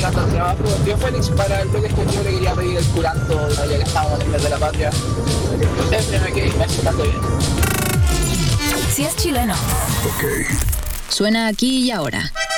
llegando al trabajo. Yo, Félix, para el bloque escultor le quería pedir el curanto, ya que estamos en el mes de la patria. Siempre me quedé imaginando bien. Si es chileno. Ok. Suena aquí y ahora.